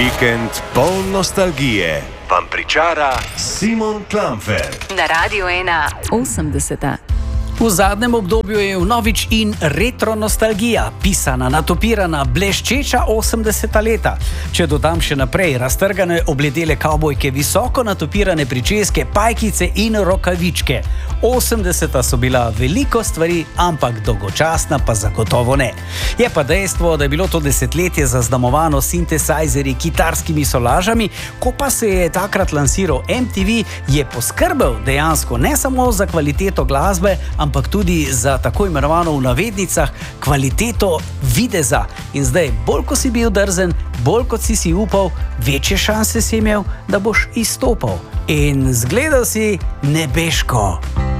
Vikend poln nostalgije vam pričara Simon Klamfer. Na Radiu 1 80. V zadnjem obdobju je vnovič in retro nostalgija, pisana, natopirana, bleščeča 80. leta. Če dodam še naprej raztrgane obledele kavbojke, visoko natopirane pričeske, pajkice in rokavičke. 80. so bila veliko stvari, ampak dolgočasna pa zagotovo ne. Je pa dejstvo, da je bilo to desetletje zaznamovano sintesajzerji, kitarskimi solažami, ko pa se je takrat lansiral MTV, je poskrbel dejansko ne samo za kvaliteto glasbe, ampak tudi za tako imenovano v navednicah kvaliteto videza. In zdaj, bolj ko si bil drzen, bolj kot si upal, večje šanse si imel, da boš izstopal. In zgledal si nebeško.